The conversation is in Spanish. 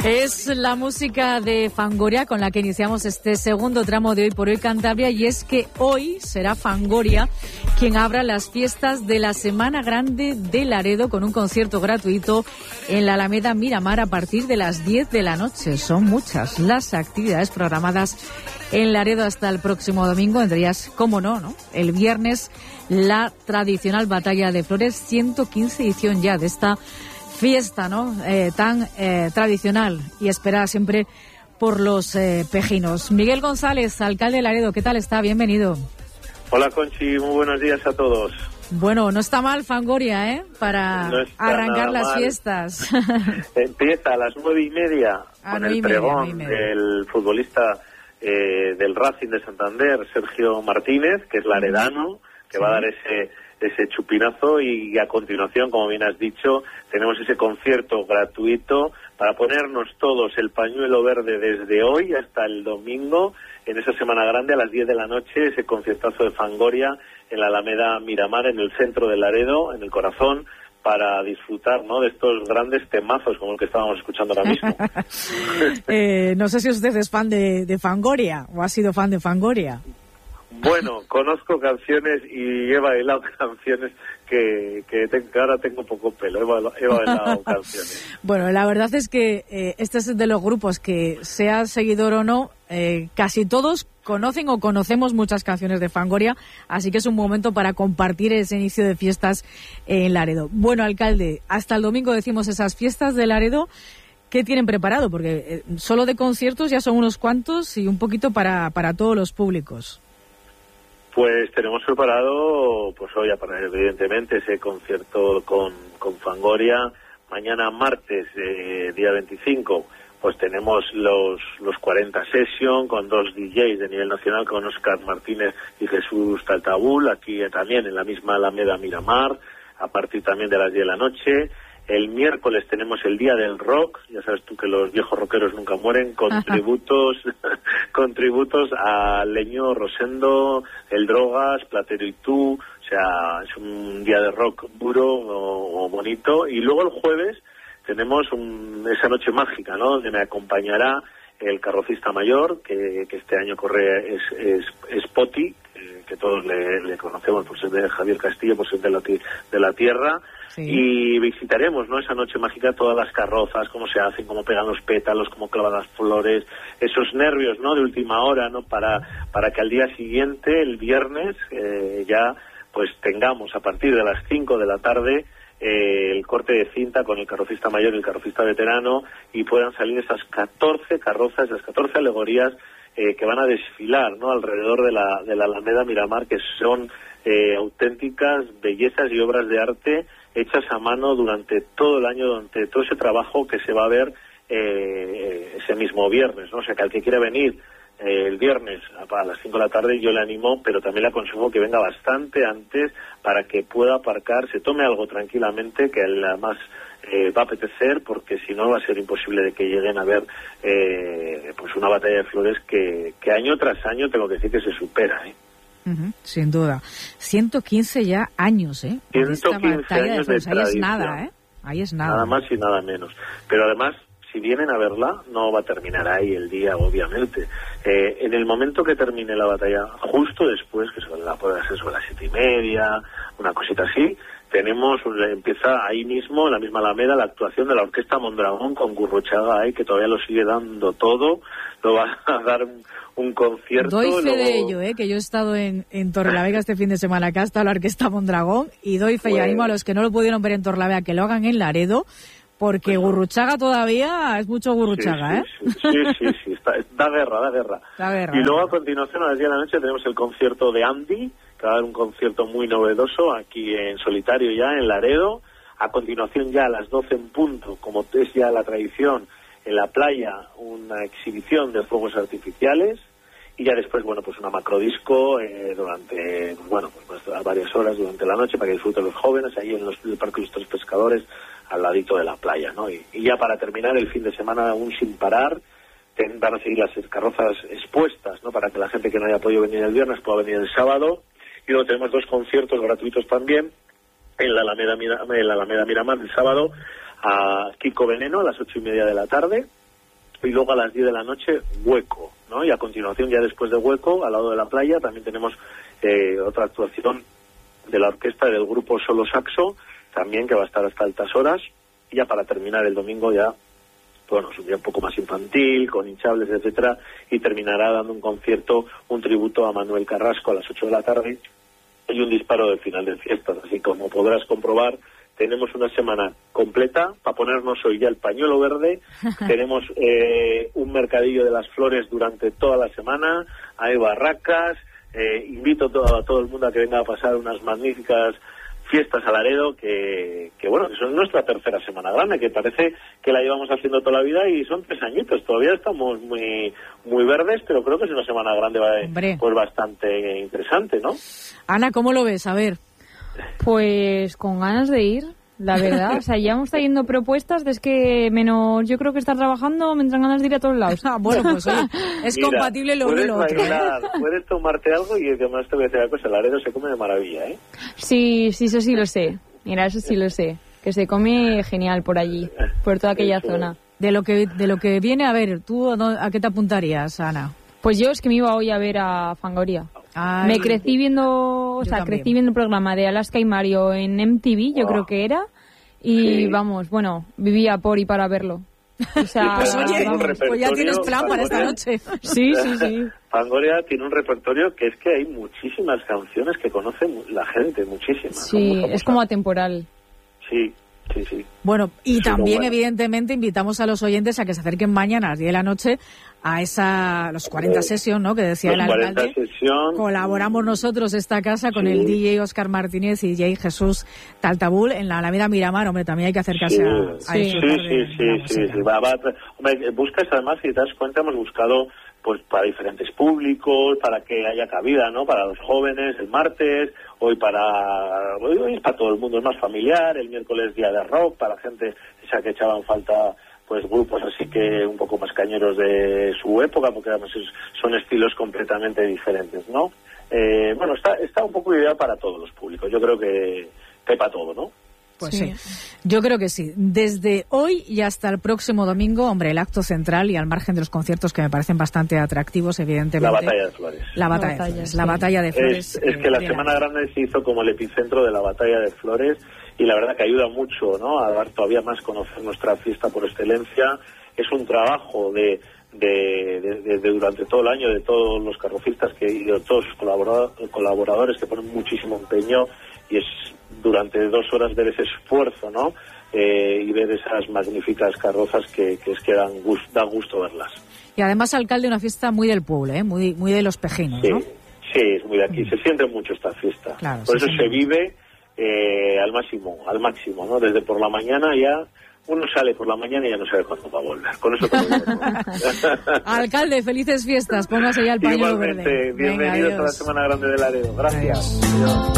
Es la música de Fangoria con la que iniciamos este segundo tramo de Hoy por Hoy Cantabria, y es que hoy será Fangoria quien abra las fiestas de la Semana Grande de Laredo con un concierto gratuito en la Alameda Miramar a partir de las 10 de la noche. Son muchas las actividades programadas en Laredo hasta el próximo domingo, entre ellas, cómo no, el viernes, la tradicional Batalla de Flores, 115 edición ya de esta fiesta, tan tradicional y esperada siempre por los pejinos. Miguel González, alcalde de Laredo, ¿qué tal está? Bienvenido. Hola, Conchi, muy buenos días a todos. Bueno, no está mal Fangoria, para arrancar las fiestas. Empieza a las 9:30 con el pregón del futbolista del Racing de Santander, Sergio Martínez, que es laredano, que va a dar ese chupinazo, y a continuación, como bien has dicho, tenemos ese concierto gratuito para ponernos todos el pañuelo verde desde hoy hasta el domingo, en esa Semana Grande a las 10 de la noche, ese conciertazo de Fangoria en la Alameda Miramar, en el centro de Laredo, en el corazón, para disfrutar, de estos grandes temazos como el que estábamos escuchando ahora mismo. No sé si usted es fan de Fangoria o ha sido fan de Fangoria. Bueno, conozco canciones y he bailado canciones que ahora tengo poco pelo, he bailado canciones. Bueno, la verdad es que este es de los grupos que, sea seguidor o no, casi todos conocen o conocemos muchas canciones de Fangoria, así que es un momento para compartir ese inicio de fiestas en Laredo. Bueno, alcalde, hasta el domingo decimos esas fiestas de Laredo. ¿Qué tienen preparado? Porque solo de conciertos ya son unos cuantos y un poquito para todos los públicos. Pues tenemos preparado, hoy, evidentemente, ese concierto con Fangoria. Mañana, martes, día 25, pues tenemos los 40 Session con 2 DJs de nivel nacional, con Óscar Martínez y Jesús Taltabul, aquí también en la misma Alameda Miramar, a partir también de las 10 de la noche. El miércoles tenemos el Día del Rock, ya sabes tú que los viejos rockeros nunca mueren, con tributos a Leño, Rosendo, El Drogas, Platero y Tú, o sea, es un día de rock duro o bonito. Y luego el jueves tenemos esa noche mágica, donde me acompañará el carrocista mayor, que este año corre es Poti, que todos le conocemos por ser de Javier Castillo, por ser de la tierra. Sí. Y visitaremos, esa noche mágica, todas las carrozas, cómo se hacen, cómo pegan los pétalos, cómo clavan las flores, esos nervios, de última hora, para que al día siguiente, el viernes, ya pues tengamos a partir de las 5 de la tarde el corte de cinta con el carrocista mayor y el carrocista veterano, y puedan salir esas 14 carrozas, esas 14 alegorías que van a desfilar, alrededor de la Alameda Miramar, que son auténticas bellezas y obras de arte hechas a mano durante todo el año, durante todo ese trabajo que se va a ver ese mismo viernes, O sea, que al que quiera venir el viernes a las 5 de la tarde, yo le animo, pero también le aconsejo que venga bastante antes para que pueda aparcar, se tome algo tranquilamente, que además va a apetecer, porque si no va a ser imposible de que lleguen a ver pues una batalla de flores que año tras año tengo que decir que se supera, Sin duda. 115 ya años, 115 años de tradición. Ahí es nada, Ahí es nada. Nada más y nada menos. Pero además, si vienen a verla, no va a terminar ahí el día, obviamente. En el momento que termine la batalla, justo después, que puede ser sobre las 7:30, una cosita así, empieza ahí mismo, en la misma Alameda, la actuación de la Orquesta Mondragón con Gurruchaga, que todavía lo sigue dando todo, lo va a dar un concierto. Doy fe de ello, que yo he estado en Torrelavega este fin de semana, acá está la Orquesta Mondragón, y doy fe y animo a los que no lo pudieron ver en Torrelavega que lo hagan en Laredo, porque Gurruchaga todavía es mucho Gurruchaga, Sí, da guerra. Y luego a continuación, a las 10 de la noche, tenemos el concierto de Andy, que va a dar un concierto muy novedoso aquí en solitario ya en Laredo. A continuación, ya a las 12 en punto, como es ya la tradición, en la playa, una exhibición de fuegos artificiales, y ya después, pues una macrodisco durante, a varias horas durante la noche para que disfruten los jóvenes ahí en el Parque de los Tres Pescadores, al ladito de la playa, Y ya para terminar el fin de semana, aún sin parar, van a seguir las carrozas expuestas, para que la gente que no haya podido venir el viernes pueda venir el sábado. Y luego tenemos 2 conciertos gratuitos también en la Alameda Miramar el sábado, a Kiko Veneno a las 8:30 de la tarde, y luego a las 10 de la noche Hueco, ¿no? Y a continuación, ya después de Hueco, al lado de la playa, también tenemos otra actuación de la orquesta del grupo Solo Saxo, también que va a estar hasta altas horas. Y ya para terminar el domingo ya, bueno, es un día un poco más infantil, con hinchables, etcétera, y terminará dando un concierto, un tributo a Manuel Carrasco a las 8 de la tarde y un disparo del final de fiestas. Así como podrás comprobar, tenemos una semana completa para ponernos hoy ya el pañuelo verde. Tenemos un mercadillo de las flores durante toda la semana, hay barracas, invito a todo el mundo a que venga a pasar unas magníficas fiestas a Laredo, que bueno, que son nuestra tercera semana grande, que parece que la llevamos haciendo toda la vida y son 3 añitos, todavía estamos muy verdes, pero creo que es una semana grande pues bastante interesante, ¿no? Ana, ¿cómo lo ves? A ver. Pues con ganas de ir, la verdad. O sea, ya hemos trayendo propuestas, es que menos yo creo que estar trabajando me entran ganas de ir a todos lados. Bueno, pues oye, es mira, compatible lo uno y lo otro. Puedes tomarte algo y además te voy a decir una cosa, Laredo se come de maravilla, ¿eh? Sí, eso sí lo sé. Mira, eso sí lo sé. Que se come genial por allí, por toda aquella zona. De lo que viene, a ver, ¿tú a qué te apuntarías, Ana? Pues yo es que me iba hoy a ver a Fangoria. Ay, me crecí viendo, crecí viendo el programa de Alaska y Mario en MTV, yo creo que era, y vamos, bueno, vivía por y para verlo. O sea, pues oye, pues ya tienes plan para esta noche. Sí. Fangoria tiene un repertorio que es que hay muchísimas canciones que conoce la gente, muchísimas. Sí, es como atemporal. Sí. Bueno, y también evidentemente invitamos a los oyentes a que se acerquen mañana a las 10 de la noche a los 40 Session, ¿no? Que decía el alcalde. Colaboramos nosotros esta casa con el DJ Óscar Martínez y DJ Jesús Taltabul en la Alameda Miramar. Hombre, también hay que acercarse a disfrutar Sí. Hombre, buscas además, si te das cuenta, hemos buscado pues para diferentes públicos, para que haya cabida, ¿no? Para los jóvenes el martes, hoy para todo el mundo, es más familiar, el miércoles día de rock, para la gente esa que echaban falta pues grupos así que un poco más cañeros de su época, porque además son estilos completamente diferentes, ¿no? Bueno, está un poco ideal para todos los públicos, yo creo que hay para todo, ¿no? Pues sí, yo creo que sí. Desde hoy y hasta el próximo domingo, hombre, el acto central y al margen de los conciertos que me parecen bastante atractivos, evidentemente. La Batalla de Flores. La Batalla de Flores. Es que la Semana Grande se hizo como el epicentro de la Batalla de Flores y la verdad que ayuda mucho, ¿no? A dar todavía más conocer nuestra fiesta por excelencia. Es un trabajo de durante todo el año de todos los carrozistas y de todos sus colaboradores que ponen muchísimo empeño, y es durante 2 horas ver ese esfuerzo, ¿no? Y ver esas magníficas carrozas que da gusto verlas. Y además, alcalde, una fiesta muy del pueblo, muy de los pejinos, ¿no? Sí, es muy de aquí. Se siente mucho esta fiesta. Claro, por eso se vive al máximo, ¿no? Desde por la mañana ya. Uno sale por la mañana y ya no sabe cuándo va a volver. Con eso te lo digo. Alcalde, felices fiestas. Póngase ya el pañuelo verde. Igualmente, bienvenidos a la Semana Grande de Laredo. Gracias. Adiós.